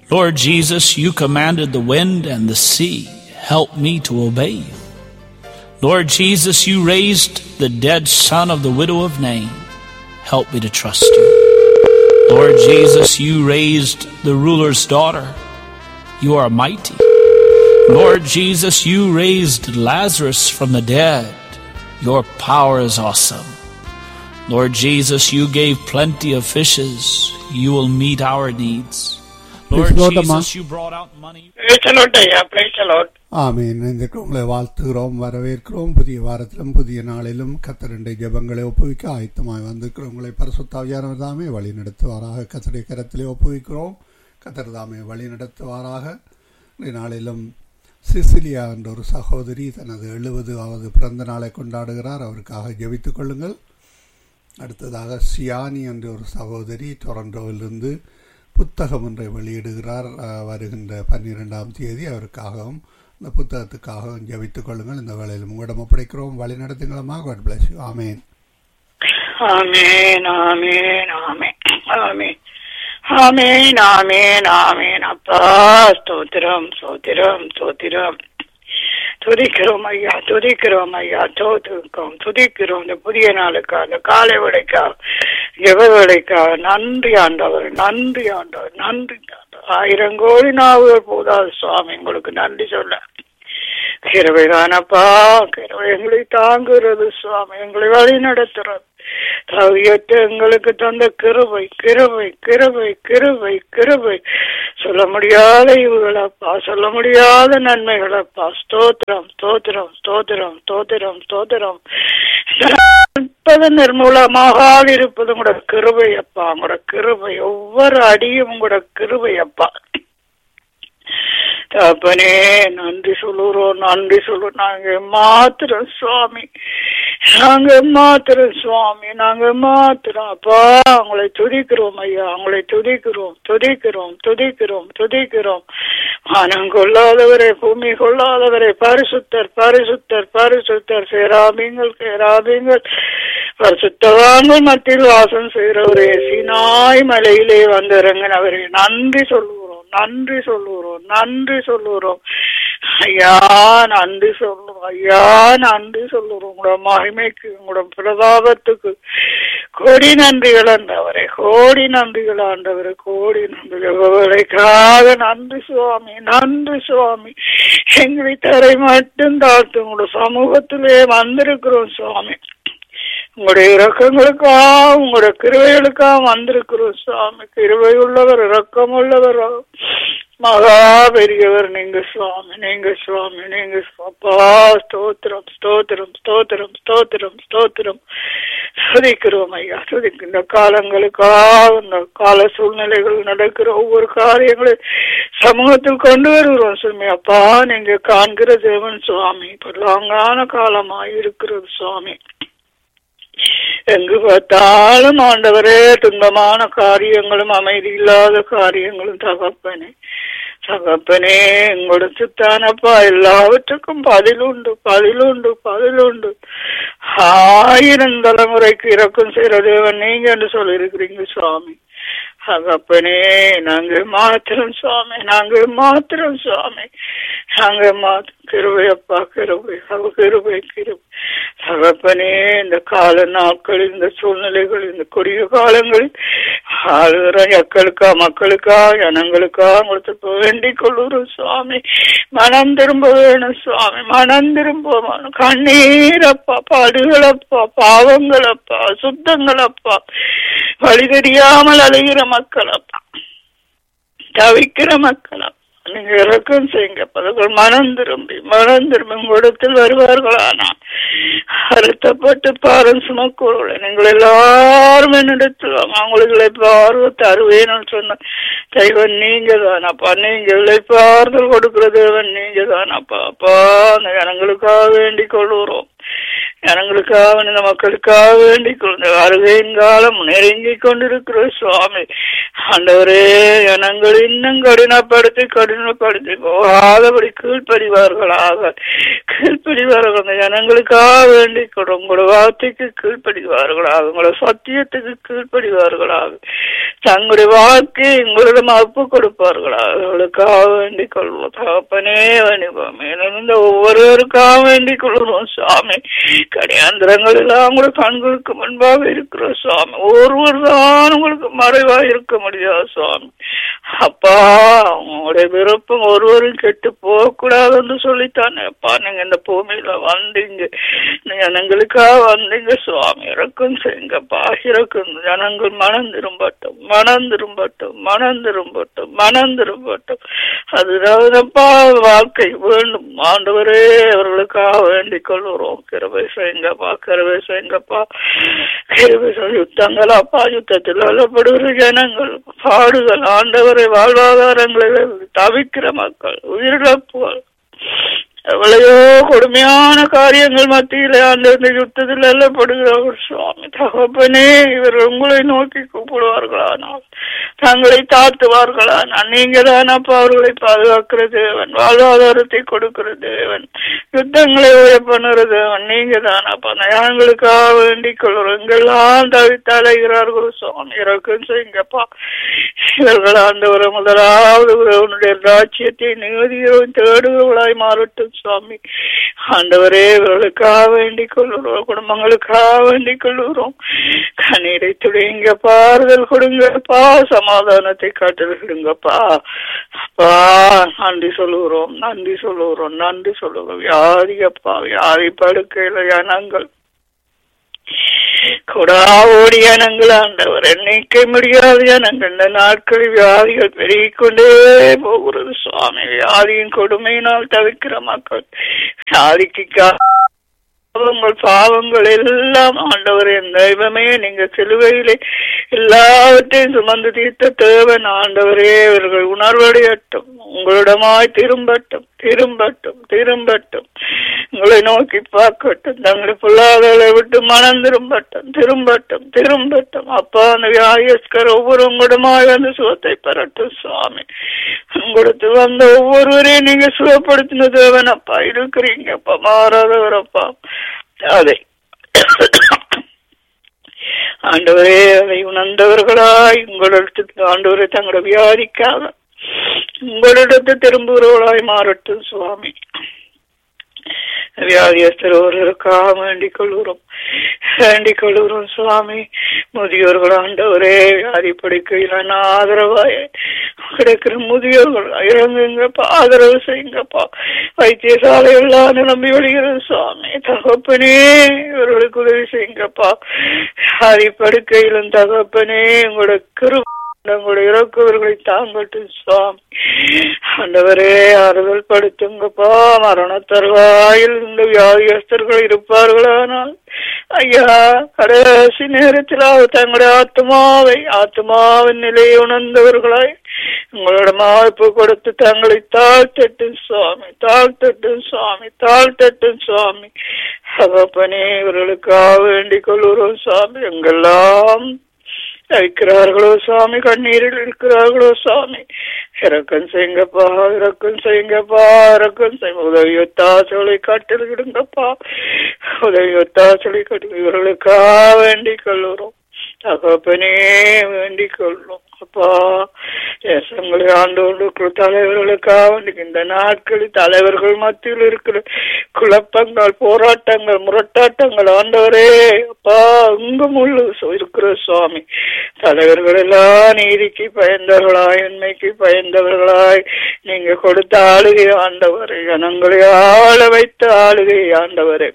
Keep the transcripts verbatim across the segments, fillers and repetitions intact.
Lord Jesus, you commanded the wind and the sea. Help me to obey you. Lord Jesus, you raised the dead son of the widow of Nain. Help me to trust you. Lord Jesus, you raised the ruler's daughter. You are mighty. Lord Jesus, you raised Lazarus from the dead. Your power is awesome. Lord Jesus, you gave plenty of fishes. You will meet our needs. Lord Jesus, you brought out money. Praise the Lord, ஐயா. Praise the Lord. ஆமென். இன்றைக்கு உங்களை வாழ்த்துகிறோம், வரவேற்கிறோம். புதிய வாரத்திலும் புதிய நாளிலும் கர்த்தருடைய ஜெபங்களை ஒப்புவிக்க ஆயத்தமாய் வந்திருக்கிறோம். உங்களை பரிசுத்த ஆவியானவர் தாமே வழி நடத்துவாராக. கர்த்தருடைய கரத்திலே ஒப்புவிக்கிறோம். கர்த்தர் தாமே வழி நடத்துவாராக. இந்த நாளிலும் சிசிலியா என்ற ஒரு சகோதரி தனது எழுபதாவது பிறந்த நாளை கொண்டாடுகிறார். அவருக்காக ஜெபித்துக் கொள்ளுங்கள். அடுத்ததாக சியானி என்ற ஒரு சகோதரி டொரண்டோவிலிருந்து புத்தகம் ஒன்றை வெளியிடுகிறார். வருகின்ற பன்னிரெண்டாம் தேதி அவருக்காகவும் இந்த புத்தகத்துக்காகவும் ஜெபித்துக் கொள்ளுங்கள். இந்த வேளையில் உங்களிடம் ஒப்படைக்கிறோம். வழி நடத்துங்களா. God bless you. ஆமென். ஆமென் ஆமென் ஆமென் ஆமென் ஆமென் ஆமென் ஆமென். அப்பா ஸ்தோத்திரம் ஸ்தோத்திரம் ஸ்தோத்திரம். துதிக்கிறோம் ஐயா, துதிக்கிறோம் ஐயா, தோத்துக்கிறோம், துதிக்கிறோம். இந்த புதிய நாளுக்கா, அந்த காலை வேளைக்கா, ஜெப வேளைக்கா நன்றி ஆண்டவர், நன்றி ஆண்டவர், நன்றி ஆண்டவர். ஆயிரம் கோடி நாவுகள் போதாது சுவாமி உங்களுக்கு நன்றி சொல்ல. கிருபைதானப்பா, கிருபை எங்களை தாங்குகிறது சுவாமி, எங்களை வழி நடத்துறது. தவியத்தை எங்களுக்கு தந்த கிருபை, கிருபை, கிருபை, கிருபை, கிருபை. சொல்ல முடியாத இவுகளப்பா, சொல்ல முடியாத நன்மைகளப்பா. ஸ்தோத்திரம் ஸ்தோத்திரம் ஸ்தோத்திரம் ஸ்தோத்திரம் ஸ்தோத்திரம். நிர்மூலமாக இருப்பது உங்களோட கிருபை அப்பா, உங்களோட கிருபை. ஒவ்வொரு அடியும் உங்களோட கிருபை அப்பா. தப்பனே நன்றி சொல்லுறோம், நன்றி சொல்லுவோம். நாங்க மாத்திரம் சுவாமி, நாங்க மாத்திரம் சுவாமி, நாங்க மாத்திரம் அப்பா. உங்களை துதிக்கிறோம் ஐயா, உங்களை துதிக்கிறோம், துதிக்கிறோம், துதிக்கிறோம், துதிக்கிறோம். மனம் கொள்ளாதவரை, பூமி கொள்ளாதவரை, பரிசுத்தர், பரிசுத்தர், பரிசுத்தர். சேராபீங்கள், சேராபீங்கள், பரிசுத்தவான்கள் மத்தியில் வாசம் செய்கிறவரே, சினாய் மலையிலே வந்திறங்கினவரே, நன்றி சொல்லுவோம், நன்றி சொல்லுறோம், நன்றி சொல்லுறோம் ஐயா, நன்றி சொல்லுவோம் ஐயா, நன்றி சொல்லுறோம். உங்களோட மகிமைக்கு, உங்களோட பிரதாபத்துக்கு கோடி நன்றிகள் ஆண்டவரே, கோடி நன்றிகள் ஆண்டவரே, கோடி நன்றிகளுக்காக நன்றி சுவாமி, நன்றி சுவாமி. எங்களை தரை மட்டும் தாழ்த்து உங்களோட சமூகத்திலே வந்திருக்கிறோம் சுவாமி. உங்களுடைய இரக்கங்களுக்காக, உங்களுடைய கிருபைகளுக்காக வந்திருக்கிறோம் சுவாமி. கிருபை உள்ளவர், இரக்கம் உள்ளவர், மகா பெரியவர் நீங்க சுவாமி, நீங்க சுவாமி, நீங்க அப்பா. ஸ்தோத்திரம் ஸ்தோத்திரம் ஸ்தோத்திரம் ஸ்தோத்திரம் ஸ்தோத்திரம். துதிக்கிறோம் ஐயா, துதிக்கு இந்த காலங்களுக்காக, இந்த கால சூழ்நிலைகள் நடக்கிற ஒவ்வொரு காரியங்களையும் சமூகத்தில் கொண்டு வருகிறோம் சுவாமி. அப்பா நீங்க காண்கிற தேவன் சுவாமி. பல்லாங்கான காலமாய் இருக்கிறது சுவாமி. எங்கு பார்த்தாலும் ஆண்டவரே துன்பமான காரியங்களும் அமைதி இல்லாத காரியங்களும் தகப்பனே, தகப்பனே எங்களுக்கு தானப்பா எல்லாவற்றுக்கும் பதிலுண்டு, பதிலுண்டு, பதிலுண்டு. ஆயிரம் தலைமுறைக்கு இறக்கும் செய்கிற தேவன் நீங்க என்று சொல்லியிருக்கிறீங்க சுவாமி. தகப்பனே நாங்க மாத்திரம் சுவாமி, நாங்க மாத்திரம் சுவாமி, நாங்க மாத்திரம். கிருபையப்பா, கிருபை, கிருபை, கிருபை. தகப்பனே இந்த கால நாட்கள், இந்த சூழ்நிலைகள், இந்த கொடிய காலங்களில் ஆளுகிற மக்களுக்கா, மக்களுக்கா, ஜனங்களுக்கா உங்களுக்கு வேண்டிக் கொள்ளுறோம் சுவாமி. மனம் திரும்ப வேணும் சுவாமி, மனம் திரும்ப வேணும். கண்ணீரப்பா, பாடுகளப்பா, பாவங்களப்பா, சுத்தங்களப்பா, வழி தெரியாமல் அழுகிற மக்களப்பா, தவிக்கிற மக்களப்பா, நீங்க இறக்கம் செய்யுங்க. மனம் திரும்பி, மனம் திரும்பி உங்களிடத்தில் வருவார்களானா அறுத்தப்பட்டு பாரம் சுமக்கூறுகளை நீங்கள் எல்லாரும் என்னிடத்தில் வாங்க, அவங்களுக்கு இழைப்பார்வை தருவேன்னு சொன்ன தெய்வன் நீங்க தானப்பா. நீங்க இழைப்பார்கள் கொடுக்கிற தேவன் நீங்க தானப்பா. அப்பா அந்த ஜனங்களுக்காக வேண்டிக் கொள்ளுறோம். ஜனங்களுக்காக இந்த மக்களுக்காக வேண்டிக் கொண்டு அருகையின் காலம் நெருங்கி கொண்டிருக்கிற சுவாமி ஆண்டவரே, ஜனங்கள் இன்னும் கடினப்படுத்தி கடினப்படுத்தி போகாதபடி கீழ்ப்படிவார்களாக கீழ்ப்படிவார்கள். அந்த ஜனங்களுக்காக வேண்டிக் கொண்டு உங்களோட வார்த்தைக்கு கீழ்ப்படிவார்களாக, உங்களோட சத்தியத்துக்கு கீழ்ப்படிவார்களாக, தங்களுடைய வாழ்க்கை உங்களிடம் அப்பு கொடுப்பார்களாக. அவர்களுக்காக வேண்டிக் கொள்வோம் தகப்பனே, வேண்டிப்போம். இந்த ஒவ்வொருவருக்காக வேண்டிக் கொள்வோம் சுவாமி. கடியாந்திரங்கள் எல்லாம் உங்களுடைய கண்களுக்கு முன்பாக இருக்கிற சுவாமி. ஒருவர் தான் உங்களுக்கு மறைவாக இருக்க முடியாது சுவாமி. அப்பா, உங்களுடைய விருப்பம் ஒருவரும் கெட்டு போகக்கூடாது என்று சொல்லித்தானே அப்பா நீங்க இந்த பூமியில வந்தீங்க. ஜனங்களுக்காக வந்தீங்க சுவாமி. இறக்கும் செய்யுங்கப்பா, இறக்கும். ஜனங்கள் மனம் திரும்பட்டும், மனம் திரும்பட்டும், மனம் திரும்பட்டும், மனம் திரும்பட்டும். அதுதான்ப்பா வாழ்க்கை வேண்டும். ஆண்டவரே, அவர்களுக்காக வேண்டிக் கொள்கிறோம். கிருபை செய்யுங்கப்பா, கிருபை செய்யுங்கப்பா, கிருபை செய்ய. யுத்தங்கள் அப்பா, யுத்தத்தில் அல்லப்படுகிற ஜனங்கள், பாடுகள், ஆண்டவரை வாழ்வாதாரங்களை தவிக்கிற மக்கள், உயிரிழப்புகள், எவ்வளையோ கொடுமையான காரியங்கள் மத்தியிலே அந்த யுத்தத்தில் அல்லப்படுகிறார்கள் சுவாமி. தகப்பனே, இவர்கள் உங்களை நோக்கி கூப்பிடுவார்களானால், தங்களை தாழ்த்துவார்களானால், நீங்க தானப்பா அவர்களை பாதுகாக்கிற தேவன், வாழ்வாதாரத்தை கொடுக்கிற தேவன், யுத்தங்களை உய பண்ணுற தேவன் நீங்க தானப்பா. நயங்களுக்காக வேண்டிக் கொள்கிறோம். எங்கெல்லாம் தவித்தலைகிறார்கள் சுவாமி. இறக்கம் செய்யுங்கப்பா. இவர்கள் ஆண்டவரை முதலாவது உன்னுடைய ராஜ்யத்தை நீதியும் தேடுகிறவர்களாய் மாறட்டும் சுவாமி. ஆண்டவரே, இவர்களுக்காக வேண்டிக் கொள்ளுறோம், குடும்பங்களுக்காக வேண்டிக் கொள்ளுறோம். கண்ணீரை துடைங்கப்பா, ஆறுதல் கொடுங்கப்பா, சமாதானத்தை காட்டுங்கப்பா. அப்பா, நன்றி சொல்லுகிறோம், நன்றி சொல்லுகிறோம், நன்றி சொல்லுகிறோம். வியாதியப்பா, வியாதி படுக்கையில ஜனங்கள் கொடாவோடி ஜனங்கள் ஆண்டவர் எண்ணிக்கை முடியாத ஜனங்கள் இந்த நாட்களில் வியாதிகள் பெருகிக் கொண்டே போகிறது சுவாமி. வியாதியின் கொடுமையினால் தவிக்கிற மக்கள், வியாதிக்கு பாவங்கள் பாவங்கள் எல்லாம் ஆண்டவர் என் தெய்வமே, நீங்க சிலுவையிலே எல்லாவற்றையும் சுமந்து தீர்த்த தேவன் ஆண்டவரே. இவர்கள் உணர்வடையட்டும், உங்களிடமாய் திரும்பட்டும், திரும்பட்டும், திரும்பட்டும், உங்களை நோக்கி பார்க்கட்டும், தங்களை பொல்லாதவர்களை விட்டு மனம் திரும்பட்டும், திரும்பட்டும், திரும்பட்டும். அப்பா, அந்த வியாதியஸ்கர் ஒவ்வொரு உங்களிடமாய் வந்து சுகத்தை பெறட்டும் சுவாமி. உங்களுக்கு வந்த ஒவ்வொருவரையும் நீங்க சுகப்படுத்தின தேவன் அப்பா இருக்கிறீங்கப்பா, மாறாதவரப்பா. அதை ஆண்டவரே, அதை உணர்ந்தவர்களாய் உங்களிடத்துக்கு ஆண்டவரை தங்களோட வியாதிக்காக உங்களிடத்து திரும்புகிறவர்களாய் மாறட்டும் சுவாமி. வியாதியஸ்தர் ஒருவருக்காக வேண்டிக் கொள்கிறோம், வேண்டிக் கொள்கிறோம் சுவாமி. முதியோர்கள் ஆண்டவரே, வியாதி படுக்கையில் ஆதரவாய் கிடைக்கிற முதியோர்கள் இறங்குங்கப்பா, ஆதரவு செய்யுங்கப்பா. வைத்தியசாலை எல்லாம் நம்பி வருகிறது சுவாமி. தகப்பனே, இவர்களுக்கு உதவி செய்யுங்கப்பா. வியாதி படுக்கையிலும் தகப்பனே, உங்களோட கிருபை உங்களுடைய இறக்குவர்களை தாங்கட்டும் சுவாமி. ஆண்டவரே, ஆறுதல் படுத்துங்கப்பா. மரண தருவாயில் இந்த வியாதியஸ்தர்கள் இருப்பார்களானால் ஐயா, கடைசி நேரத்தில் தங்களுடைய ஆத்மாவை ஆத்மாவின் நிலையை உணர்ந்தவர்களாய் உங்களோட வாய்ப்பு கொடுத்து தங்களை தாழ்த்தட்டும் சுவாமி, தாழ்த்தட்டும் சுவாமி, தாழ்த்தட்டும் சுவாமி. தகப்பனே, இவர்களுக்காக வேண்டிக் கொள்கிறோம் சுவாமி. எங்கெல்லாம் இருக்கிறார்களோ சுவாமி, கண்ணீரில் இருக்கிறார்களோ சுவாமி, இறக்கம் செய்யுங்கப்பா, இறக்கம் செய்யுங்கப்பா, இறக்கம் செய்ய உதவி ஒத்தாசலை காட்டிடுங்கப்பா, உதவி ஒத்தாசலை காட்டு. இவர்களுக்காக வேண்டிக் கொள்கிறோம் தகப்பனே, வேண்டிக் கொள்ளும் அப்பா. தேசங்களை ஆண்டோடு தலைவர்களுக்காக இந்த நாட்களில் தலைவர்கள் மத்தியில் இருக்கிற குழப்பங்கள், போராட்டங்கள், முரட்டாட்டங்கள் ஆண்டவரே அப்பா எங்கும் உள்ள இருக்கிற சுவாமி. தலைவர்கள் எல்லாம் நீதிக்கு பயந்தவர்களாய், உண்மைக்கு பயந்தவர்களாய் நீங்க கொடுத்த ஆளுகை ஆண்டவரே, ஜனங்களை ஆள வைத்த ஆளுகை ஆண்டவரே.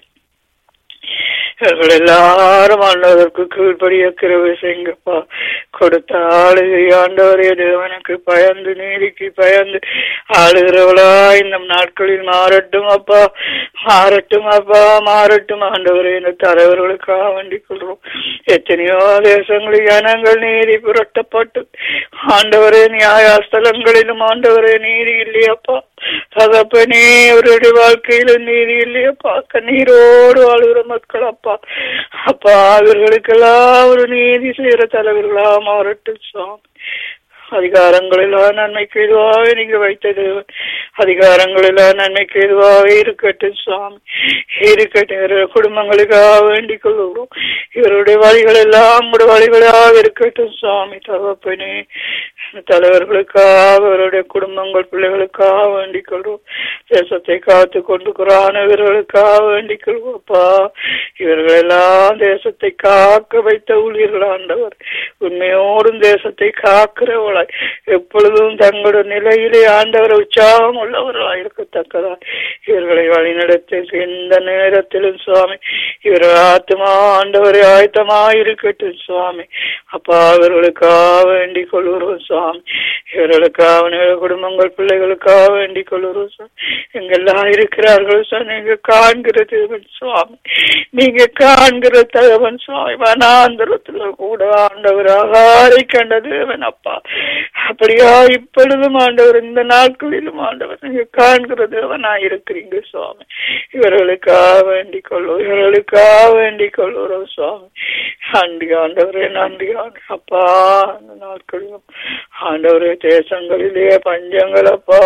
இவர்கள் எல்லாரும் ஆண்டவருக்கு கீழ்படிய கிருபை செய்யுங்கப்பா. கொடுத்த ஆளுகை ஆண்டவரே, தேவனுக்கு பயந்து நீதிக்கு பயந்து ஆளுகிறவளா இந்த நாட்களில் மாறட்டும் அப்பா, மாறட்டும் அப்பா, மாறட்டும் ஆண்டவரே. இந்த தலைவர்களுக்காக வேண்டிக் கொள்றோம். எத்தனையோ தேசங்களில் ஜனங்கள் நீதி புரட்டப்பட்டு ஆண்டவரே, நியாயஸ்தலங்களிலும் ஆண்டவரே நீதி இல்லையப்பா. தகப்பனே அவருடைய வாழ்க்கையில நீதி இல்லையப்பா, கண்ணீரோடு வாழ்கிற மக்கள் அப்பா அப்பா அவர்களுக்கெல்லாம் ஒரு நீதி செய்யற தலைவர்களா மாறட்டும் சுவாமி. அதிகாரங்களெல்லாம் நன்மைக்கு எதுவாக நீங்க வைத்தது, அதிகாரங்களெல்லாம் நன்மைக்கு எதுவாக இருக்கட்டும் சுவாமி, இருக்கட்டும். குடும்பங்களுக்காக வேண்டிக் கொள்கிறோம். இவருடைய வழிகள் எல்லாம் உங்களுடைய வழிகளாக இருக்கட்டும் சுவாமி. தகப்பனே தலைவர்களுக்காக, அவருடைய குடும்பங்கள் பிள்ளைகளுக்காக வேண்டிக் கொள்வோம். தேசத்தை காத்து கொண்டு குரானவர்களுக்காக வேண்டிக் கொள்வோம். அப்பா இவர்கள் எல்லாம் தேசத்தை காக்க வைத்த ஊழியர்கள் ஆண்டவர், உண்மையோடும் தேசத்தை காக்கிறவளாய் எப்பொழுதும் தங்களுடைய நிலையிலே ஆண்டவர் உற்சாகம் உள்ளவர்களாய் இருக்கத்தக்கதா இவர்களை வழிநடத்த எந்த நேரத்திலும் சுவாமி இவர்கள் ஆத்மா ஆண்டவரை ஆயத்தமாய் இருக்கட்டும் சுவாமி. அப்பா இவர்களுக்காக வேண்டிக் கொள்கிறோம் சுவாமி, இவர்களுக்காக குடும்பங்கள் பிள்ளைகளுக்காக வேண்டிக் கொள்கிறோம் சுவாமி. எங்கெல்லாம் இருக்கிறார்கள் சார் நீங்க காண்கிற தேவன் சுவாமி, நீங்க காண்கிற தகவன் சுவாமி. வனாந்தரத்துல கூட ஆண்டவர் ஆகாரை கண்ட தேவன் அப்பா, அப்படியா இப்பொழுதும் ஆண்டவர் இந்த நாட்களிலும் ஆண்டவர் நீங்க காண்கிற தேவனா இருக்கிறீங்க சுவாமி. இவர்களுக்காக வேண்டிக் கொள்வோம், இவர்களுக்காக வேண்டிக் கொள்வோம் சுவாமி. நன்றி ஆண்டவரே, நன்றி ஆண்டு அப்பா. அந்த நாட்களிலும் ஆண்டவரே தேசங்களிலே பஞ்சங்களப்பா,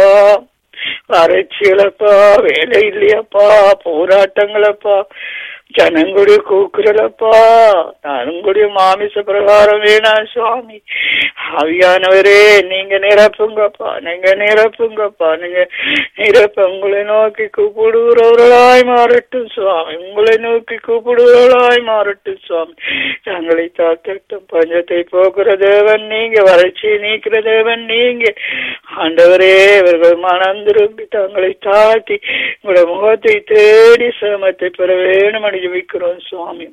வறட்சிகளப்பா, வேலை இல்லையப்பா, போராட்டங்களப்பா, ஜனங்களுடைய கூக்குறலப்பா, நானுங்களுடைய மாமிச பிரகாரம் வேணாம் சுவாமி. ஆவியானவரே நீங்க நிரப்புங்கப்பா, நீங்க நிரப்புங்கப்பா, நீங்க நிரப்ப உங்களை நோக்கி கூப்பிடுகிறவர்களாய் மாறட்டும் சுவாமி, உங்களை நோக்கி கூப்பிடுகிறவர்களாய் மாறட்டும் சுவாமி. தங்களை தாக்கட்டும். பஞ்சத்தை போக்குற தேவன் நீங்க, வறட்சியை நீக்கிற தேவன் நீங்க ஆண்டவரே. இவர்கள் மனந்திரும்பி தங்களை தாழ்த்தி உங்களுடைய முகத்தை தேடி சேமத்தை பெற வேணும் ஜெபிக்கிறோம் சுவாமி.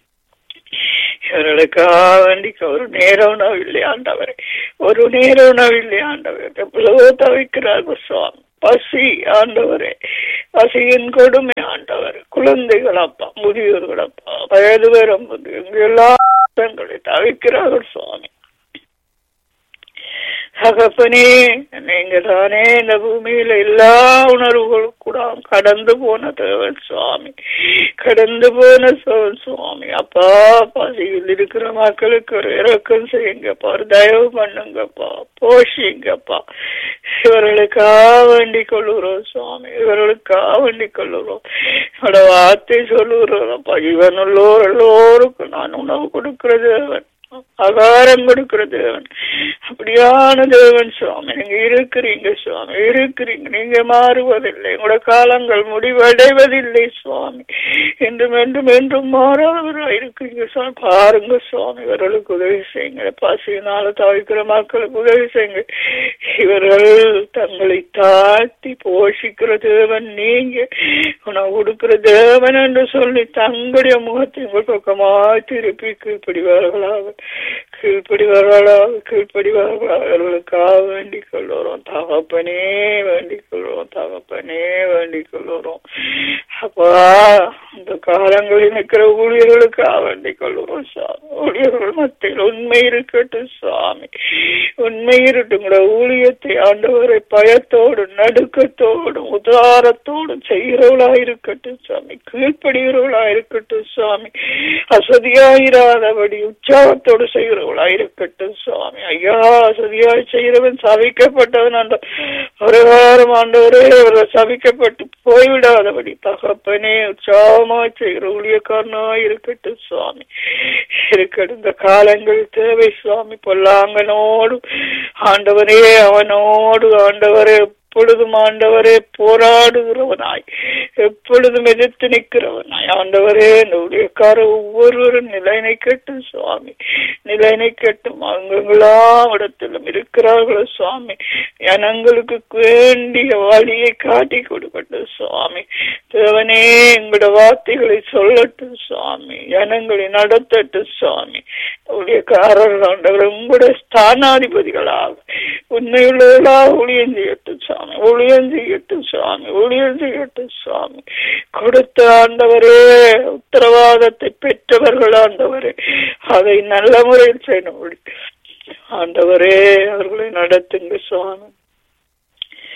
இவர்களுக்காக வேண்டி ஒரு நேரம் உணவில்லை ஆண்டவரே, ஒரு நேரம் உணவில்லை ஆண்டவரே. எவ்வளவோ தவிக்கிறார்கள் சுவாமி. பசி ஆண்டவரே, பசியின் கொடுமை ஆண்டவர். குழந்தைகளப்பா, முதியோர்களப்பா, வயது வரும் எங்கெல்லாம் தவிக்கிறார்கள் சுவாமி. தகப்பனே நீங்க தானே இந்த பூமியில எல்லா உணர்வுகளும் கூட கடந்து போன தேவன் சுவாமி, கடந்து போன சுவாமி. அப்பா பசியில் இருக்கிற மக்களுக்கு ஒரு இறக்கம் செய்யுங்கப்பா, ஒரு தயவு பண்ணுங்கப்பா, போஷிங்கப்பா. இவர்களுக்காக வேண்டிக் கொள்ளுறோம் சுவாமி, இவர்களுக்காக வேண்டிக் கொள்ளுறோம். என்னோட வார்த்தை சொல்லுகிறோம்ப்பா, இவனுள்ளோர் எல்லோருக்கும் நான் உணவு கொடுக்கிற தேவன், ஆகாரம் கொடுக்கிற தேவன், அப்படியான தேவன் சுவாமி. நீங்க இருக்கிறீங்க சுவாமி, இருக்கிறீங்க. நீங்க மாறுவதில்லை, உங்களோட காலங்கள் முடிவடைவதில்லை சுவாமி. என்றும் என்றும் என்றும் மாறாதவராக இருக்கிறீங்க சுவாமி. பாருங்க சுவாமி, இவர்களுக்கு உதவி செய்யுங்க. பசியினால தவிக்கிற மக்களுக்கு உதவி செய்யுங்க. இவர்கள் தங்களை தாழ்த்தி போஷிக்கிற தேவன் நீங்க, உணவு கொடுக்கிற தேவன் என்று சொல்லி தங்களுடைய முகத்தை உங்கள் பக்கமாய் திருப்பி கீழ்ப்படிவார்களாக, கீழ்ப்படிவார்களாக, கீழ்ப்படிவார்களாக. அவர்களுக்காக வேண்டிக் கொள்ளுறோம் தகப்பனே, வேண்டிக் கொள்ளுறோம் தகப்பனே, வேண்டிக் கொள்ளுறோம் அப்பா. இந்த காலங்களில் இருக்கிற ஊழியர்களுக்காக வேண்டிக் கொள்ளுறோம் சுவாமி. ஊழியர்கள் மத்தியில் உண்மை இருக்கட்டும் சுவாமி, உண்மை இருக்கட்டும். ஊழியத்தை ஆண்டவரை பயத்தோடு நடுக்கத்தோடும் உதாரத்தோடும் செய்கிறவளா இருக்கட்டும் சுவாமி, கீழ்ப்படுகிறவளா இருக்கட்டும் சுவாமி. அசதியாயிராதபடி உற்சாகத்தோடு செய்கிறவளா இருக்கட்டும் சுவாமி. ஐயா அசதியாய் செய்கிறவன் சபிக்கப்பட்டவன் அந்த பிரகாரம் ஆண்டவரே அவர்கள் சபிக்கப்பட்டு போய்விடாதபடி தகப்பனே உற்சாகமாய் செய்கிற ஊழியக்காரனாய் இருக்கட்டும் சுவாமி, இருக்கட்டும். இந்த காலங்கள் தேவை சுவாமி. பொல்லாங்கனோடு ஆண்டவரே, அவனோடு ஆண்டவரே எப்பொழுதும் ஆண்டவரே போராடுகிறவனாய், எப்பொழுதும் எதிர்த்து நிற்கிறவனாய் ஆண்டவரே இந்த ஊழியக்கார ஒவ்வொருவரும் நிலைனை கட்டும் சுவாமி, நிலைனை கட்டும். அங்கெல்லாம் இடத்திலும் இருக்கிறார்களோ சுவாமி, ஜனங்களுக்கு வேண்டிய வழியை காட்டி கொடுக்கட்டும் சுவாமி. தேவனே எங்களோட வார்த்தைகளை சொல்லட்டும் சுவாமி, ஜனங்களை நடத்தட்டும் சுவாமி. ஊழியக்காரர்கள் ஆண்டவர் உங்களுடைய ஸ்தானாதிபதிகளாக உண்மையுள்ளவர்களாக ஊழியம் செய்யட்டும் சுவாமி, ஊழியம் செய்யட்டும் சுவாமி, ஊழியம் செய்யட்டும் சுவாமி. கொடுத்த ஆண்டவரே உத்தரவாதத்தை பெற்றவர்கள் ஆண்டவரே அதை நல்ல முறையில் செய்ய ஆண்டவரே அவர்களை நடத்துங்க சுவாமி.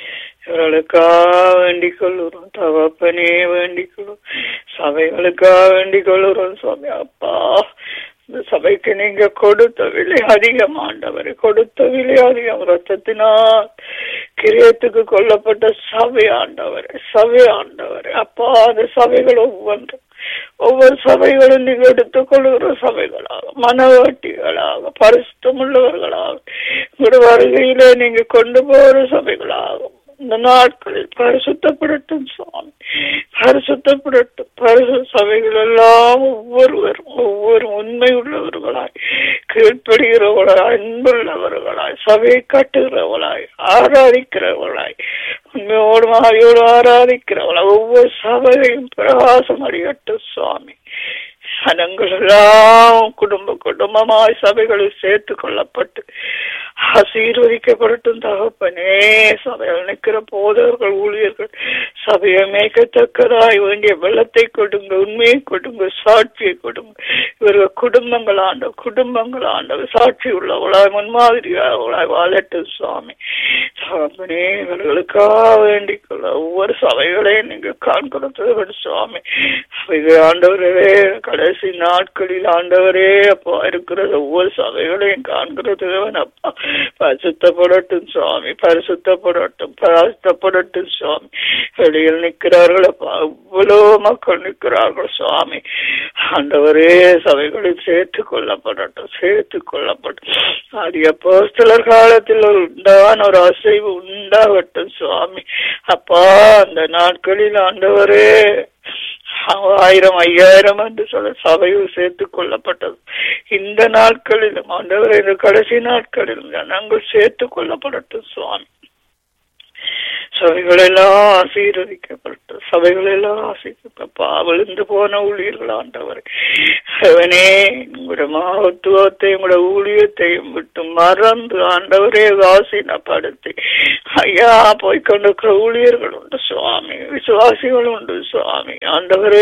இவர்களுக்காக வேண்டிக் கொள்ளுறோம் தகப்பனே, வேண்டிக் கொள்ளும் சபைகளுக்காக வேண்டிக் கொள்ளுறோம் சுவாமி. அப்பா, இந்த சபைக்கு நீங்க கொடுத்த விலை அதிகம் ஆண்டவரை, கொடுத்த விலை அதிகம். ரத்தத்தினால் கிரியத்துக்கு கொல்லப்பட்ட சபை ஆண்டவரை, சபை ஆண்டவரை. அப்பா, அந்த சபைகள் ஒவ்வொன்றும் ஒவ்வொரு சபைகளும் நீங்க எடுத்துக் கொள்ளுகிற சபைகளாக, மனவாட்டிகளாக, பரிசுத்தம் உள்ளவர்களாக, உங்களுடைய வருகையில நீங்க கொண்டு போகிற சபைகளாகும் இந்த நாட்களில் பரிசுத்தப்படட்டும் சுவாமி, பரிசுத்தப்படட்டும். பரிசு சபைகள் எல்லாம் ஒவ்வொருவரும் ஒவ்வொரு உண்மை உள்ளவர்களாய், கீழ்ப்படுகிறவர்களாய், அன்புள்ளவர்களாய், சபையை கட்டுகிறவர்களாய், ஆராதிக்கிறவர்களாய், உண்மையோடு மாறியோடு ஆராதிக்கிறவர்களாய் ஒவ்வொரு சபையும் பிரகாசம் அடையட்டும் சுவாமி. ஜனங்கள் எல்லாம் குடும்ப குடும்பமாய் சபைகளில் சேர்த்து கொள்ளப்பட்டு ஆசீர்வதிக்கப்படட்டும் தகப்பனே. சபையில் நிற்கிற போதவர்கள், ஊழியர்கள் சபையை மேய்க்கத்தக்கதாய் வேண்டிய வெள்ளத்தை கொடுங்க, உண்மையை கொடுங்க, சாட்சியை கொடுங்க. இவர்கள் குடும்பங்கள் ஆண்ட குடும்பங்கள் ஆண்ட சாட்சி உள்ளவர்களாய், முன்மாதிரியாளர்களாய் வாழட்டும் சுவாமி. தகப்பனே, இவர்களுக்காக வேண்டிக் கொள்ள ஒவ்வொரு சபைகளையும் நீங்க காண்கிறது சுவாமி. ஆண்டவரே, கடைசி நாட்களில் ஆண்டவரே அப்பா இருக்கிற ஒவ்வொரு சபைகளையும் காண்கிறது அப்பா. பரிசுத்தப்படட்டும் சுவாமி, பரிசுத்தப்படட்டும், பரிசுத்தப்படட்டும் சுவாமி. வெளியில் நிற்கிறார்கள் அப்பா, இவ்வளவு மக்கள் நிற்கிறார்கள் சுவாமி. ஆண்டவரே, சபைகளில் சேர்த்து கொள்ளப்படட்டும், சேர்த்து கொள்ளப்படும். அது அப்போஸ்தலர் காலத்தில் உண்டான ஒரு அசைவு உண்டாகட்டும் சுவாமி. அப்பா, அந்த நாட்களில் ஆண்டவரே ஆயிரம் ஐயாயிரம் என்று சொல்ல சபையில் சேர்த்துக் கொள்ளப்பட்டது. இந்த நாட்களிலும் ஆண்டவரே, இந்த கடைசி நாட்களிலும் நாங்கள் சேர்த்துக் கொள்ளப்படட்டும் சுவாமி. சபைகள் எல்லாம் ஆசீர்வதிக்கப்பட்டு, சபைகள் எல்லாம் ஆசீர்வதிப்பா. விழுந்து போன ஊழியர்கள் ஆண்டவரை, அவனே உங்களோட மகத்துவத்தை உங்களோட ஊழியத்தையும் விட்டு மறந்து ஆண்டவரே வாசினப்படுத்தி ஐயா போய்கொண்டிருக்கிற ஊழியர்கள் உண்டு சுவாமி, விசுவாசிகள் உண்டு சுவாமி. ஆண்டவரே,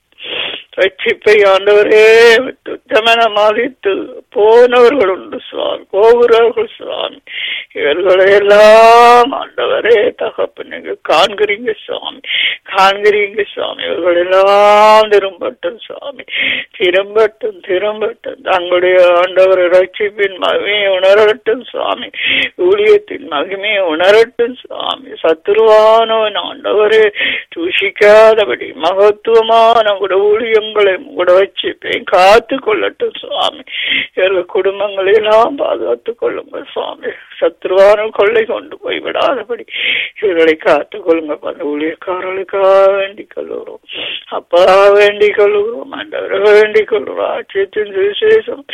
ரட்சிப்பை ஆண்டவரே துத்தமென மதித்து போனவர்கள் உண்டு சுவாமி, போகிறவர்கள் சுவாமி. இவர்களை எல்லாம் ஆண்டவரே தகப்பு நீங்க காண்கிறீங்க சுவாமி, காண்கிறீங்க சுவாமி. இவர்கள் எல்லாம் திரும்பட்டும் சுவாமி, திரும்பட்டும் திரும்பட்டும். தங்களுடைய ஆண்டவரை ரட்சிப்பின் மகிமையை உணரட்டும் சுவாமி, ஊழியத்தின் மகிமையை உணரட்டும் சுவாமி. சத்துருவானவன் ஆண்டவரே தூஷிக்காதபடி மகத்துவமான கூட ஊழியங்களை கூட வச்சுப்பேன் காத்து கொள்ளட்டும் சுவாமி. இவர்கள் குடும்பங்களை எல்லாம் பாதுகாத்துக் கொள்ளுங்கள் சுவாமி. சத்ருவான கொள்ளை கொண்டு போய் விடாதபடி இவர்களை காத்துக் கொள்ளுங்க. அந்த ஊழியக்காரர்களுக்காக வேண்டிக் கொள்ளுகிறோம் அப்பா, வேண்டிக் கொள்ளுகிறோம் ஆண்டவரை, வேண்டிக் கொள்ளுகிறோம். ஆட்சியத்தின் விசேஷம்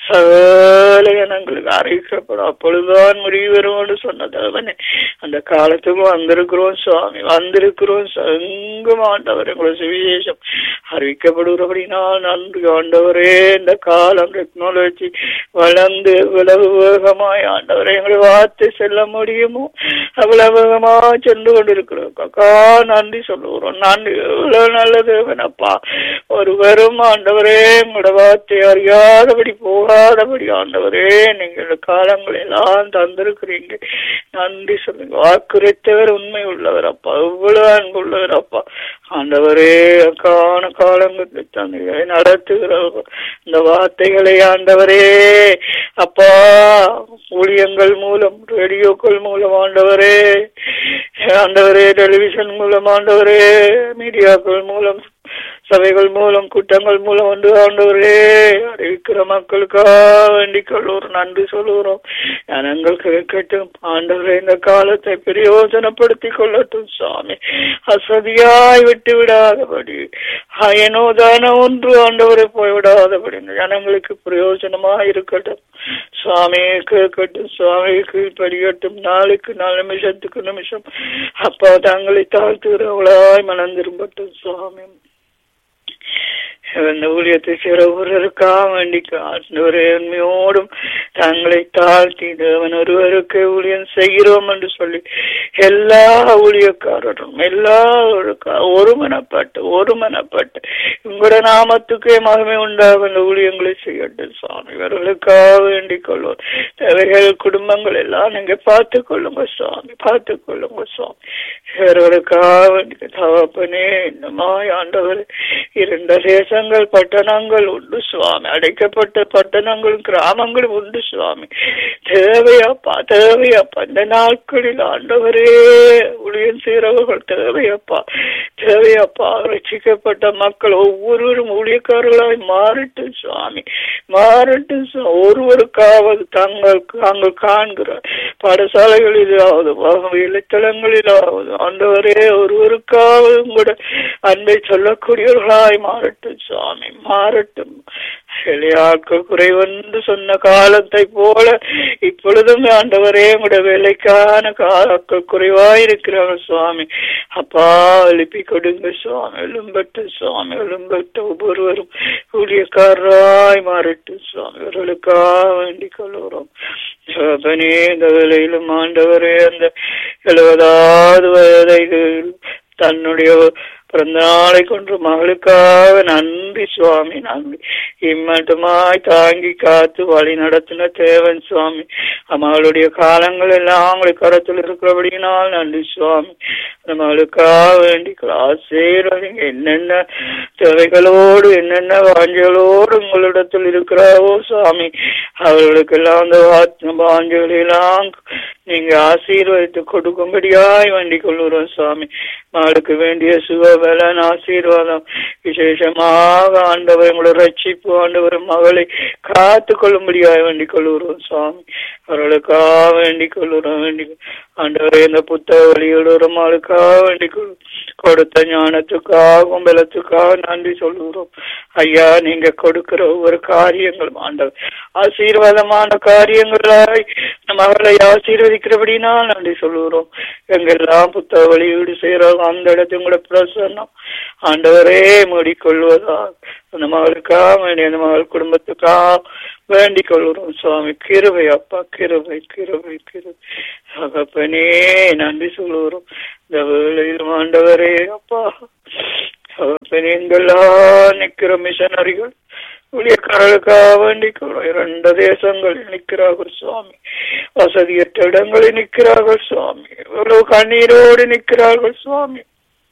சகல ஜனங்களுக்கு அறிவிக்கப்படும். அப்பொழுதுதான் முடிவு வருவோம்னு சொன்னதவனே, அந்த காலத்துக்கு வந்திருக்கிறோம் சுவாமி, வந்திருக்கிறோம். எங்கும் ஆண்டவரை உங்களை சுவிசேஷம் அறிவிக்கப்படுகிறபடினால் நன்றி ஆண்டவரே. இந்த காலம் டெக்னாலஜி வளர்ந்து எவ்வளவு வேகமாய் ஆண்டவரை எங்களை வார்த்தை செல்ல முடியுமோ அவ்வளவு வேகமா சென்று கொண்டிருக்கிறோம். அக்கா நன்றி சொல்லுகிறோம். நன்றி, எவ்வளவு நல்லது வேணப்பா. ஒரு வெறும் ஆண்டவரே உங்களோட வார்த்தை அறியாதபடி போகாதபடி ஆண்டவரே நீங்கள் காலங்கள் எல்லாம் தந்திருக்கிறீங்க. நன்றி சொல்லுங்க. வாக்குரைத்தவர் உண்மை உள்ளவர் அப்பா, எவ்வளவு அன்பு உள்ளவர் அப்பா. ஆண்டவரே, காண காலங்களுக்கு தந்தை நடத்துகிறவர்கள் இந்த வார்த்தைகளை ஆண்டவரே அப்பா ஊழியங்கள் மூலம், ரேடியோக்கள் மூலம் ஆண்டவரே, ஆண்டவரே டெலிவிஷன் மூலம் ஆண்டவரே, மீடியாக்கள் மூலம், சபைகள் மூலம், கூட்டங்கள் மூலம் வந்து ஆண்டவரே அறிவிக்கிற மக்களுக்காக வேண்டிக் கொள்ளுவோம். நன்றி சொல்லுகிறோம். ஜனங்கள் கேட்கட்டும் ஆண்டவரே, இந்த காலத்தை பிரயோஜனப்படுத்திக் கொள்ளட்டும் சுவாமி. அசதியாய் விட்டு விடாதபடி, அயனோதான ஒன்று ஆண்டவரை போய்விடாதபடி இந்த ஜனங்களுக்கு பிரயோஜனமாக இருக்கட்டும் சுவாமி. கேட்கட்டும் சுவாமி, கீழ்படியட்டும். நாளுக்கு நாள், நிமிஷத்துக்கு நிமிஷம் அப்பா தங்களை தாழ்த்துகிறவளாய் மனம் திரும்பட்டும் சுவாமி. அந்த ஊழியத்தை சிற ஒருவருக்காக வேண்டிக்க ஆண்டவரையோடும் தங்களை தாழ்த்தி தேவன் ஒருவருக்கு ஊழியம் செய்கிறோம் என்று சொல்லி எல்லா ஊழியக்காரரும் எல்லா ஒருமனப்பட்டு ஒருமனப்பட்டு உங்களோட நாமத்துக்கே மகிமை உண்டாக அந்த ஊழியங்களை செய்யட்டும் சுவாமி. இவர்களுக்காக வேண்டிக் கொள்வோம். தேவைகள் குடும்பங்கள் எல்லாம் நீங்க பார்த்து கொள்ளுங்க சுவாமி, பார்த்து கொள்ளுங்க சுவாமி. இவர்களுக்காக வேண்டிய தகப்பனே என்னமா ஆண்டவர் இரண்ட தேசங்கள் பட்டணங்கள் உண்டு சுவாமி, அடைக்கப்பட்ட பட்டணங்களும் கிராமங்களும் உண்டு சுவாமி. தேவையப்பா தேவையப்பா இந்த நாட்களில் ஆண்டவரே ஊழியம் செய்கிறவர்கள் தேவையப்பா தேவையப்பா. ரட்சிக்கப்பட்ட மக்கள் ஒவ்வொருவரும் ஊழியக்காரர்களாய் மாறட்டும் சுவாமி, மாறட்டும். ஒருவருக்காவது தங்கள் தாங்கள் காண்கிற பாடசாலைகளிலாவது இலத்தலங்களிலாவது ஆண்டவரே ஒருவருக்காவது கூட அன்பை சொல்லக்கூடியவர்களாய் மாறட்டும் சுவாமி, மாறட்டும். எளியாட்கள் குறைவென்று சொன்ன காலத்தை போல இப்பொழுதும் ஆண்டவரே உடைய வேலைக்கான காலங்கள் குறைவாயிருக்கிறார்கள் சுவாமி. அப்பா எழுப்பி கொடுங்க சுவாமி, எழும்பட்டு சுவாமி, எழும்பட்டு ஒவ்வொருவரும் ஊழியக்காரராய் மாறட்டும் சுவாமி. இவர்களுக்காக வேண்டிக் கொள்கிறோம். இந்த வேலையிலும் ஆண்டவரே அந்த எழுபதாவது வயதை தன்னுடைய பிறந்த நாளை கொன்று மகளுக்காக நன்றி சுவாமி, நன்றி. இம்மட்டுமாய் தாங்கி காத்து வழி நடத்தின தேவன் சுவாமி. மகளுடைய காலங்கள் எல்லாம் அவங்களுக்கு கரத்தில் இருக்கிறபடினால் நன்றி சுவாமி. மகளுக்காக வேண்டி ஆசீர்வதிங்க. என்னென்ன தேவைகளோடு என்னென்ன வாஞ்சைகளோடு உங்களிடத்தில் இருக்கிறாவோ சுவாமி, அவர்களுக்கு எல்லாம் அந்த வாஞ்சைகளெல்லாம் நீங்க ஆசீர்வதித்து கொடுக்கும்படியாய் வேண்டிக் கொள்ளுறோம் சுவாமி. மகளுக்கு வேண்டிய சுகபலன் ஆசீர்வாதம் விசேஷமாக ஆண்டவர் உங்களோட ரட்சிப்பு ஆண்டவர் மகளை காத்து கொள்ளும்படியாய் வேண்டிக் கொள்ளுறோம் சுவாமி. அவர்களுக்காக வேண்டிக் கொள்ளுறோம் வேண்டிக் ஆண்டவரை இந்த புத்தக வழியோட மகளுக்காக வேண்டிக் கொள்ளும். கொடுத்த ஞானத்துக்காகவும் பலத்துக்காக நன்றி சொல்லுகிறோம் ஐயா. நீங்க கொடுக்கிற ஒவ்வொரு காரியங்களும் ஆண்டவர் ஆசீர்வாதமான காரியங்களாய் மகளை ஆசீர்வதிக்கிறபடினால் நன்றி சொல்லுகிறோம். எங்கெல்லாம் புத்தக வழியீடு செய்யறோம் அந்த இடத்துல உங்களோட பிரசன்னம் ஆண்டவரே மூடிக்கொள்வதாக அந்த மகளுக்காக வேண்டிய அந்த மகள் குடும்பத்துக்காக வேண்டிக் கொள்கிறோம் சுவாமி. கிருபை அப்பா, கிருபை கிருபை கிருபை தகப்பனே நன்றி சொல்லுகிறோம். இந்த வேளையில் ஆண்டவரே அப்பா தகப்பனே எங்கெல்லாம் நிற்கிற மிஷனரிகள் ஊழியக்காரர்களுக்காக வேண்டிக் கொள்வோம். இரண்டு தேசங்களில் நிற்கிறார்கள் சுவாமி, வசதியற்ற இடங்களில் நிற்கிறார்கள் சுவாமி, எவ்வளவு கண்ணீரோடு நிற்கிறார்கள் சுவாமி,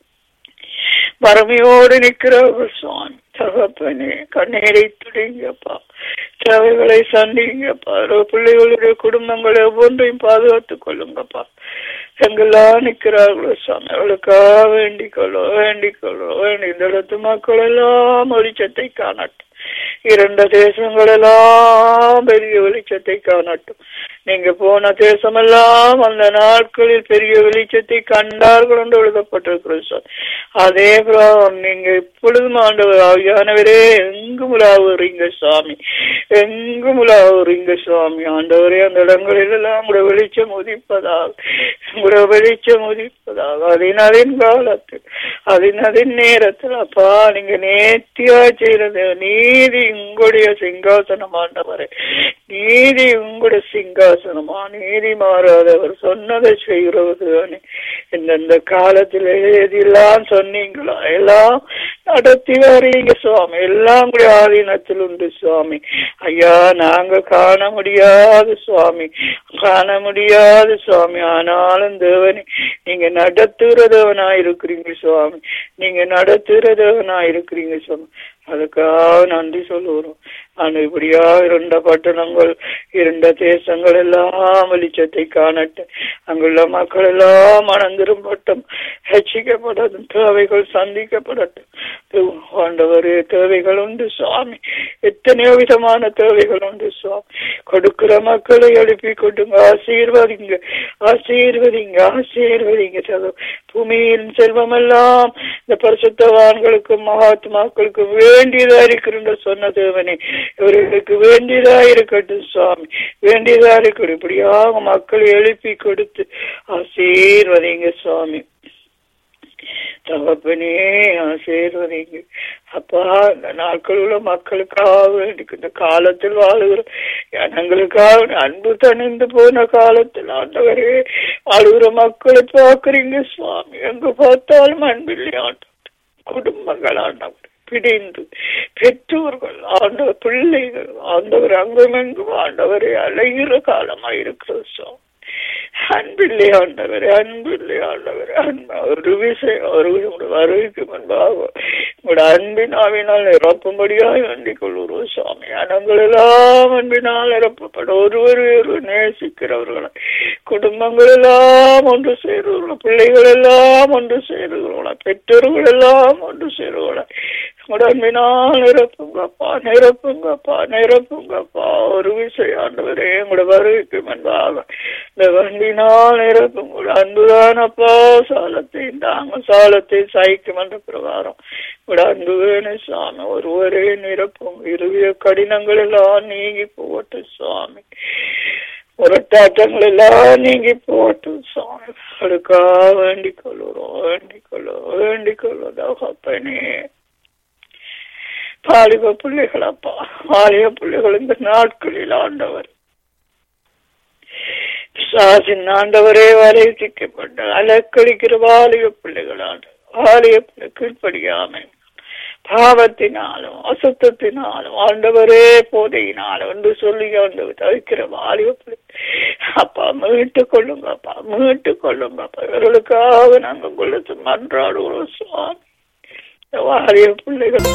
வறுமையோடு நிற்கிறார்கள் சுவாமி. தகப்பனே கண்ணீரை துடைங்கப்பா, தேவைகளை சந்திங்கப்பா, பிள்ளைகளுடைய குடும்பங்களை ஒவ்வொன்றையும் பாதுகாத்துக் கொள்ளுங்கப்பா. எங்கெல்லாம் நிற்கிறார்களோ சுவாமி அவளுக்காக வேண்டிக் கொள்ளோ வேண்டிக் கொள்ளோ வேண்டி இந்த இடத்து மக்கள் எல்லாம் வெளிச்சத்தை காணட்டும். இரண்டு தேசங்கள் எல்லாம் பெரிய வெளிச்சத்தை காணட்டும். நீங்க போன தேசமெல்லாம் அந்த நாட்களில் பெரிய வெளிச்சத்தை கண்டார்கள் என்று எழுதப்பட்டிருக்கிறது சார். அதே பிரகாரம் நீங்க இப்பொழுதும் ஆண்டவர் ஆவியானவரே எங்கும் உலாவுறீங்க சுவாமி, எங்கும் உலாவுறீங்க சுவாமி. ஆண்டவரே அந்த இடங்களில் எல்லாம் உங்களோட வெளிச்சம் உதிப்பதாக, உங்களோட வெளிச்சம் உதிப்பதாக அதன் அதன் காலத்தில் அதன் அதன் நேரத்தில் அப்பா நீங்க நேர்த்தியா செய்யறது நீதி உங்களுடைய சிங்காசனம் ஆண்டவரே, நீதி உங்களுடைய சிங்காசனமா, நீதி மாறாதவர் சொன்னதை செய்கிறது. இந்த காலத்தில் எதெல்லாம் சொன்னீங்களோ எல்லாம் நடத்தி வரீங்க சுவாமி, எல்லாம் கூட ஆதீனத்தில் உண்டு சுவாமி. ஐயா நாங்க காண முடியாது சுவாமி, காண முடியாது சுவாமி. ஆனாலும் தேவனே நீங்க நடத்துறதவனா இருக்கிறீங்க சுவாமி, நீங்க நடத்துறதவனா இருக்கிறீங்க சுவாமி. அதுக்காக நன்றி சொல்லுவோம். ஆனால் இப்படியா இரண்ட பட்டணங்கள் இரண்ட தேசங்கள் எல்லாம் வெளிச்சத்தை காணட்டும். அங்குள்ள மக்கள் எல்லாம் மனம் திரும்பட்டும், ரட்சிக்கப்படட்டும், தேவைகள் சந்திக்கப்படட்டும். ஆண்டவரே தேவைகள் உண்டு சுவாமி, எத்தனையோ விதமான தேவைகள் உண்டு சுவாமி. கொடுக்கிற மக்களை எழுப்பி கொண்டுங்க, ஆசீர்வதிங்க ஆசீர்வதிங்க ஆசீர்வதிங்க. பூமியின் செல்வம் எல்லாம் இந்த பரிசுத்தவான்களுக்கும் மகாத்மாக்களுக்கும் வேண்டியதா இருக்கிற சொன்ன தேவனே இவர்களுக்கு வேண்டியதா இருக்கட்டும் சுவாமி, வேண்டியதா இருக்கட்டும். இப்படியாக மக்களை எழுப்பி கொடுத்து ஆசீர்வதிங்க சுவாமி. தகப்பனே ஆசீர்வதிங்க அப்பா. இந்த நாட்கள் உள்ள மக்களுக்காக இந்த காலத்தில் வாழுகிற ஜனங்களுக்காக அன்பு தணிந்து போன காலத்தில் ஆண்டவரே வாழுகிற மக்களை பார்க்குறீங்க சுவாமி. எங்க பார்த்தாலும் அன்பில்லை ஆண்டவர். குடும்பங்கள் ஆண்டவர் பிடிந்து பெற்றோர்கள் ஆண்டவர் பிள்ளைகள் ஆண்டவர் அங்குமெங்கும் ஆண்டவரை அலைகிற காலமா இருக்கிற சுவாமி. அன்பில்லை ஆண்டவரே அன்பில்லை ஆண்டவரே அன்பு ஒரு விஷயம் அவர்களுடைய வருகைக்கு முன்பாக உங்களோட அன்பினாவினால் நிரப்பும்படியாக வேண்டிக் கொள்கிறோம் சுவாமி. அனங்கள் எல்லாம் அன்பினால் நிரப்பப்படும். ஒருவர் நேசிக்கிறவர்களை குடும்பங்கள் எல்லாம் ஒன்று சேருவர்களா, பிள்ளைகள் எல்லாம் ஒன்று சேருகிறோம், பெற்றோர்கள் எல்லாம் ஒன்று சேருவர்களா. அன்பினால் நிரப்புங்கப்பா நிரப்புங்கப்பா நிரப்புங்கப்பா. ஒரு விஷயம் ஆண்டவரே உங்களோட வருகைக்கு முன்பாக இந்த அன்பினால் நிரப்புங்க. அன்புதானப்பா சாலத்தை தாங்க சாலத்தை சாய்க்கும் என்ற பிரகாரம் உங்களோட அன்பு வேணும் சுவாமி. ஒருவரே நிரப்பும். இறுதிய கடினங்கள் எல்லாம் நீங்கி போகட்டும் சுவாமி. முரட்டாட்டங்கள் எல்லாம் நீங்கி போகட்டும் சுவாமி. அதுக்காக வேண்டிக் கொள்ளுறோம் வேண்டிக் கொள்ளும் வேண்டிக் கொள்ளுதப்பனே. வாலிப பிள்ளைகளப்பா வாலிப பிள்ளைகள் இந்த நாட்களில் ஆண்டவர் சாசின் ஆண்டவரே வரையறுக்கப்பட்ட அலக்களிக்கிற வாலிப பிள்ளைகள் ஆண்டவர் வாலிப பிள்ளை கீழ்ப்படியாமை பாவத்தினாலும் அசுத்தத்தினாலும் ஆண்டவரே போதையினாலும் என்று சொல்லி ஆண்டவர் தவிக்கிற வாலிப பிள்ளை அப்பா மீட்டு கொள்ளுங்கப்பா மீட்டு கொள்ளுங்கப்பா. இவர்களுக்காக நாங்கள் உங்களுக்கு மன்றாடுகிறோம் சுவாமி. வாலிப பிள்ளைகள்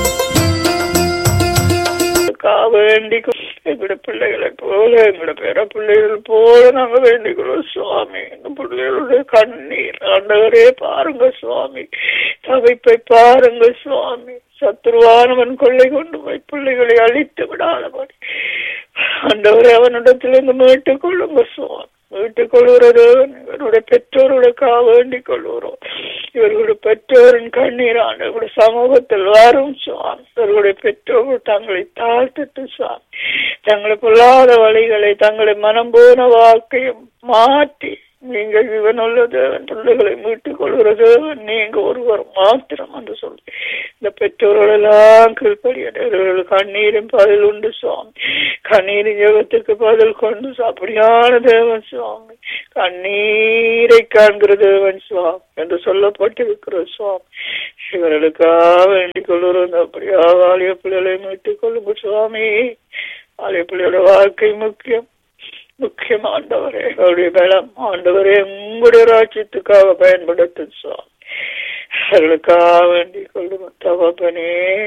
வேண்டிக் எங்களோட பிள்ளைகளை போல எங்களோட பேர பிள்ளைகள் போல நாங்க வேண்டிக்கிறோம் சுவாமி. எங்க பிள்ளைகளுடைய கண்ணீர் ஆண்டவரே பாருங்க சுவாமி. தவிப்பை பாருங்க சுவாமி. சத்துருவானவன் கொள்ளை கொண்டு போய் பிள்ளைகளை அழித்து விடாதபடி ஆண்டவரே அவனிடத்திலிருந்து மீட்டுக் கொள்ளுங்க சுவாமி. மீட்டுக் கொள்கிறது இவருடைய பெற்றோர்களுக்காக வேண்டிக் கொள்கிறோம். இவர்களுடைய பெற்றோரின் கண்ணீர் ஆண்டவருடைய சமூகத்தில் வரும் சுவாமி. இவர்களுடைய பெற்றோர்கள் தங்களை தாழ்த்திட்டு சுவாமி தங்களை பொல்லாத வழிகளை தங்களை மனம் போன வாழ்க்கையை மாற்றி நீங்கள் இவனுள்ள தேவன் பிள்ளைகளை மீட்டுக் கொள்கிறது நீங்க ஒருவர் மாத்திரம் என்று சொல்லி இந்த பெற்றோர்கள் எல்லாம் கீழ்படியவர்கள் கண்ணீரின் பதில் உண்டு சுவாமி. கண்ணீரின் ஜெபத்துக்கு பதில் கொண்டு அப்படியான தேவன் சுவாமி. கண்ணீரை காண்கிற தேவன் சுவாமி என்று சொல்லப்பட்டிருக்கிற சுவாமி. இவர்களுக்காக வேண்டிக் கொள்ளுறோம். அப்படியா வாலிய பிள்ளைகளை மீட்டுக் கொள்ளுங்க சுவாமி. வாலிய பிள்ளையோட வாழ்க்கை முக்கியம் முக்கியம் ஆண்டவரே. அவருடைய பலம் ஆண்டவரே உங்களுடைய ராஜ்யத்துக்காக பயன்படுத்தும் சுவாமி. அவர்களுக்காக வேண்டிக் கொள்ளும் தகப்பனே.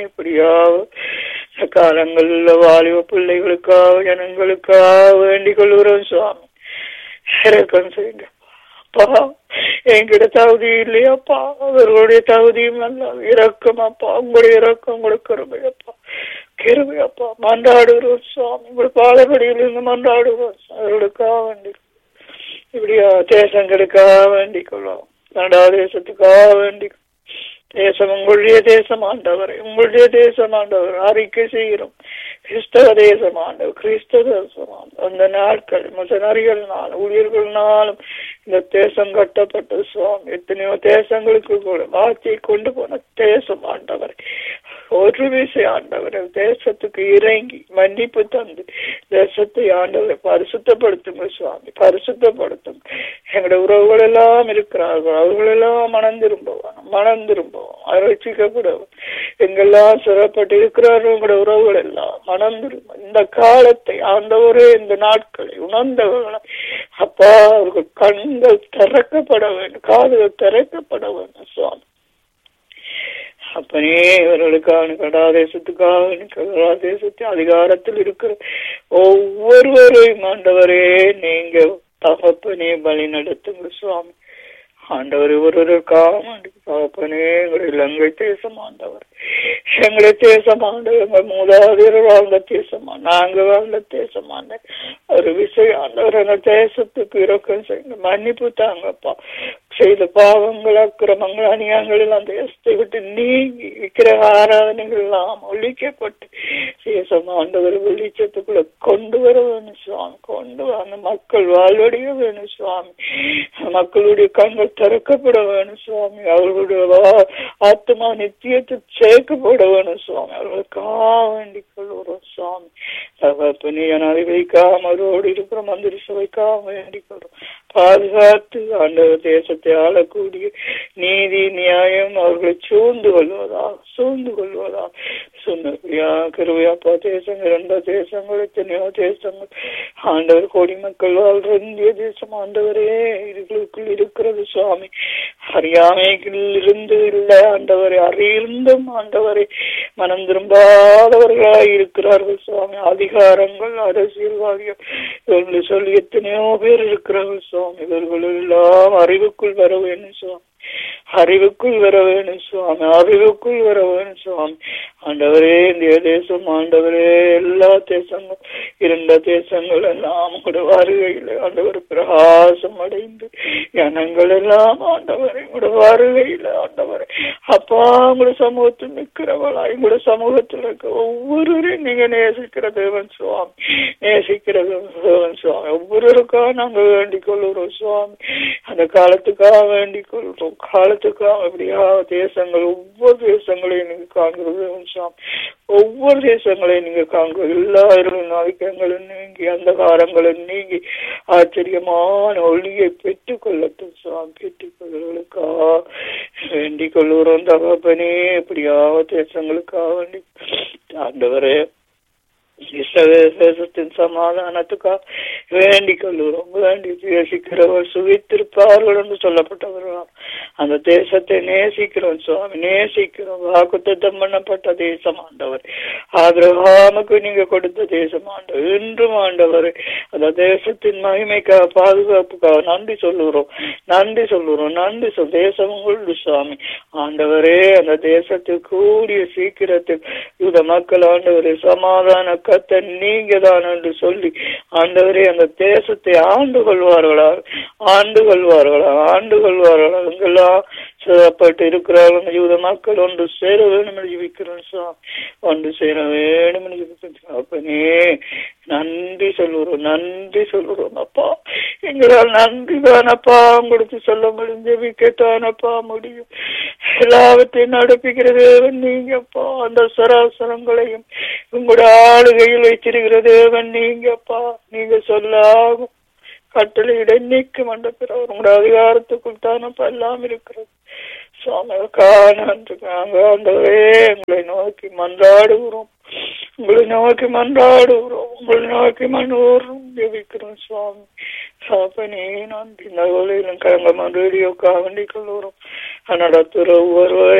இப்படியாக காலங்களில் வாலிப பிள்ளைகளுக்காக ஜனங்களுக்காக வேண்டிக் கொள்கிறோம் சுவாமி. இறக்கம் செய்யுங்க அப்பா. என்கிட்ட தகுதி இல்லையாப்பா, அவர்களுடைய தகுதியும் அல்ல. இறக்கம் அப்பா, உங்களுடைய இறக்கம் உங்களுக்கு கிருபையப்பா கிருபையப்பா. மன்றாடுகிறோம் சுவாமி. உங்களுடைய பாதபடியிலிருந்து மன்றாடுகிறோம். அவர்களுக்காக வேண்டி இப்படியா தேசங்களுக்காக வேண்டிக் கொள்வோம். கனடா தேசத்துக்காக வேண்டி தேசம் உங்களுடைய தேசம் ஆண்டவரை உங்களுடைய தேசம் ஆண்டவர் அறிக்கை செய்கிறோம். கிறிஸ்தவ தேசம் ஆண்டவர் கிறிஸ்தவ தேசம் ஆண்டவர். அந்த நாட்கள் மிஷனரிகள்னாலும் ஊழியர்கள்னாலும் இந்த தேசம் கட்டப்பட்ட சுவாமி. எத்தனையோ தேசங்களுக்கு கூட வார்த்தையை கொண்டு போன தேசம் ஆண்டவர். ஒரு விஷயம் ஆண்டவர் தேசத்துக்கு இறங்கி மன்னிப்பு தந்து தேசத்தை ஆண்டவரை பரிசுத்தப்படுத்துங்க சுவாமி. பரிசுத்தப்படுத்துங்க. எங்களுடைய உறவுகள் எல்லாம் இருக்கிறார்கள். அவர்கள் எல்லாம் மனம் திரும்புவாங்க மனம் திரும்புவோம் ஆரோக்கியக்கூடாது. எங்கெல்லாம் சிறப்பட்டு இருக்கிறார்கள் உங்களுடைய உறவுகள் எல்லாம் மனம் திரும்ப இந்த காலத்தை ஆண்டவரே இந்த நாட்களை உணர்ந்தவர்களை அப்பா அவர்கள் கண்கள் திறக்கப்பட வேண்டும், காதுகள் திறக்கப்பட வேண்டும் சுவாமி. அப்பனே இவர்களுக்கான கடாதேசத்துக்காக கடாதேசத்தின் அதிகாரத்தில் இருக்கிற ஒவ்வொருவரையும் ஆண்டவரே நீங்க தகப்பனே பலி நடத்துங்க சுவாமி. ஆண்டவர் ஒருவருக்காக தகப்பனே எங்களுடைய இலங்கை தேசம் ஆண்டவர் எங்களுடைய தேசம் ஆண்டவர் எங்கள் மூதாதையர் வாழ்ந்த தேசமா நாங்க வாழ்ந்த தேசமான ஒரு விஷயம் ஆண்டவர் எங்கள் தேசத்துக்கு இறக்கம் செய்யுங்க. மன்னிப்பு தாங்கப்பா. செய்த பாவங்கள் அக்கிரமங்கள் அநியாயங்கள் எல்லாம் தேசத்தை விட்டு நீங்கி விக்கிரக ஆராதனைகள் எல்லாம் ஒழிக்கப்பட்டு தேசம் ஆண்டவர் வெளிச்சத்துக்குள்ள கொண்டு வர வேணும் சுவாமி. கொண்டு வர அந்த மக்கள் வாழ்வடைய வேணும் சுவாமி. மக்களுடைய கண்கள் திறக்கப்பட வேணும் சுவாமி. அவர்களுடைய ஆத்மா நித்தியத்தை சேர்க்கப்பட வேணும் சுவாமி. அவர்களுக்காக வேண்டிக் கொள்கிறோம் சுவாமி. தகப்பனே அனாதைகளுக்காக அவரோடு இருக்கிற மந்திரி சபைக்காக வேண்டிக் கொள்றோம். பாதுகாத்து ஆண்டவர் தேசத்தை ஆளக்கூடிய நீதி நியாயம் அவர்களை சூழ்ந்து கொள்வதா சூழ்ந்து கொள்வதா சொன்னியா கருவையாப்பா தேசங்கள் இரண்டு தேசங்கள் எத்தனையோ தேசங்கள் ஆண்டவர் கோடி மக்கள் வாழ்ற இந்திய தேசம் ஆண்டவரே இதுகளுக்குள் இருக்கிறது சுவாமி. அறியாமைகள் இருந்து இல்லை ஆண்டவரை அறிந்தும் ஆண்டவரை மனம் திரும்பாதவர்களாய் இருக்கிறார்கள் சுவாமி. அதிகாரங்கள் அரசியல்வாதிகள் இவர்கள் சொல்லி எத்தனையோ பேர் இருக்கிறார்கள் சுவாமி. இவர்கள் எல்லாம் அறிவுக்குள் வர வேணும் சுவாமி. அறிவுக்குள் வர வேணும் சுவாமி. அறிவுக்குள் வர வேணும் சுவாமி. ஆண்டவரே இந்திய தேசம் ஆண்டவரே எல்லா தேசங்கள் இரண்ட தேசங்கள் எல்லாம் கூட வருகையில் ஆண்டவர் பிரகாசம் அடைந்து ஜனங்கள் எல்லாம் ஆண்டவரை கூட வருகையில் ஆண்டவரை அப்பா உங்களோட சமூகத்தில் நிற்கிறவளா எங்களோட சமூகத்தில் இருக்க ஒவ்வொருவரையும் நீங்க நேசிக்கிற தேவன் சுவாமி. நேசிக்கிற தேவன் சுவாமி. ஒவ்வொருவருக்காக நாங்கள் வேண்டிக் கொள்கிறோம் சுவாமி. அந்த காலத்துக்காக வேண்டிக் கொள்கிறோம். காலத்துக்காக அப்படியா தேசங்கள் ஒவ்வொரு தேசங்களையும் நீங்க காண்கிறது சுவாமி. ஒவ்வொரு தேசங்களையும் நீங்க காண்கிறது எல்லா நாவிக்கங்களும் நீங்கி அந்த காரங்களும் நீங்கி ஆச்சரியமான ஒளியை பெற்றுக் கொள்ளட்டும் சுவாமி. பெற்றுக் கொள்வர்களுக்கா வேண்டிக் கொள்கிறோம் தகப்பனே. எப்படியா தேசங்களுக்காக வேண்டி ஆண்டவரே தேசத்தின் சமாதானத்துக்காக வேண்டிக் கொள்கிறோம். வேண்டி நேசிக்கிறவர் சுவித்திருப்பார்கள் என்று சொல்லப்பட்டவர்களாம். அந்த தேசத்தை நேசிக்கிறோம் சுவாமி. நேசிக்கிறோம். வாக்குத்தத்தம் பண்ணப்பட்ட தேசம் ஆண்டவர். ஆபிரகாமுக்கு நீங்க கொடுத்த தேசம் ஆண்டவர். இன்றும் ஆண்டவர் அந்த தேசத்தின் மகிமைக்காக பாதுகாப்புக்காக நன்றி சொல்லுகிறோம். நன்றி சொல்லுகிறோம். நன்றி சொல் தேசம் உங்களுடைய சுவாமி. ஆண்டவரே அந்த தேசத்தில் கூடிய சீக்கிரத்தில் யூத மக்கள் ஆண்டவரே சமாதான கத்த நீங்க தான் என்று சொல்லி ஆண்டவரே அந்த தேசத்தை ஆண்டு கொள்வார்களா ஆண்டு கொள்வார்களா ஆண்டு கொள்வார்களா எங்கெல்லாம் சிறப்பட்டு இருக்கிறார்கள் யூத மக்கள் ஒன்று சேர வேணும் என்று ஜெபிக்கிறோம் சுவாமி. ஒன்று சேர வேணும் என்று ஜெபிக்கிறோம் அப்பனே. நன்றி சொல்லுறோம். நன்றி சொல்லுறோம் அப்பா. எங்களால் நன்றி தானப்பா உங்களுக்கு சொல்ல முடியும். ஜெபிக்கத்தானப்பா முடியும். எல்லாவற்றையும் நடப்பிக்கிற தேவன் நீங்கப்பா. அந்த சராசரங்களையும் உங்களுடைய ஆளுகையில் வைத்திருக்கிற தேவன் நீங்கப்பா. நீங்க சொல்லாகும் கட்டளையிட நீக்கும் என்ற பிறகு உங்களுடைய அதிகாரத்துக்குள் தானப்பா எல்லாம் இருக்கிறது சுவாமிக்கா. நன்றி. நாங்கள் ஆண்டவரே உங்களை நோக்கி மன்றாடுகிறோம். உங்களை நோக்கி மன்றாடுகிறோம். உங்களை நோக்கி மனோரும் ஜெபிக்கிறோம் சுவாமி. சாப்பனே நன்றி. நகலையிலும் கரங்க மன்றோக்காக வேண்டிக் கொள்கிறோம். நடத்துகிற ஒவ்வொரு